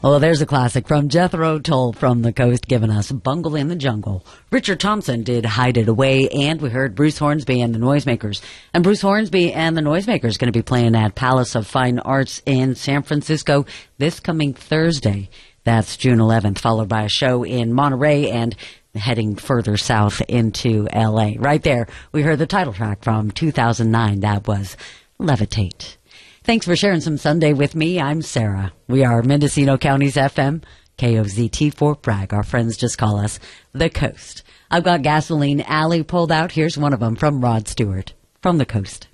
Oh, there's a classic from Jethro Tull from the Coast, giving us Bungle in the Jungle. Richard Thompson did Hide It Away, and we heard Bruce Hornsby and the Noisemakers. And Bruce Hornsby and the Noisemakers going to be playing at Palace of Fine Arts in San Francisco this coming Thursday. That's June 11th, followed by a show in Monterey and heading further south into L.A. Right there, we heard the title track from 2009. That was Levitate. Thanks for sharing some Sunday with me. I'm Sarah. We are Mendocino County's FM, KOZT Fort Bragg. Our friends just call us The Coast. I've got Gasoline Alley pulled out. Here's one of them from Rod Stewart from The Coast.